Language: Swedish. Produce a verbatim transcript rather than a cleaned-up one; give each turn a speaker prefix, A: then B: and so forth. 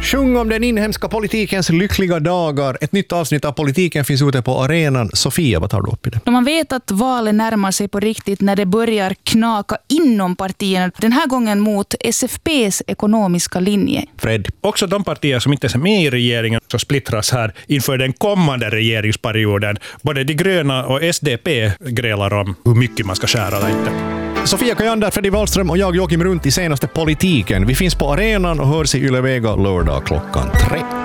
A: Sjung om den inhemska politikens lyckliga dagar. Ett nytt avsnitt av Politiken finns ute på arenan. Sofia, vad tar du upp i det?
B: Man vet att valet närmar sig på riktigt när det börjar knaka inom partierna. Den här gången mot S F P:s ekonomiska linje.
A: Fred?
C: Också de partier som inte är med i regeringen så splittras här inför den kommande regeringsperioden. Både de gröna och S D P grälar om hur mycket man ska skära eller inte.
A: Sofia Kajander, Freddy Wallström och jag Joakim Runt i senaste Politiken. Vi finns på arenan och hörs i Yle Vega lördag klockan tre.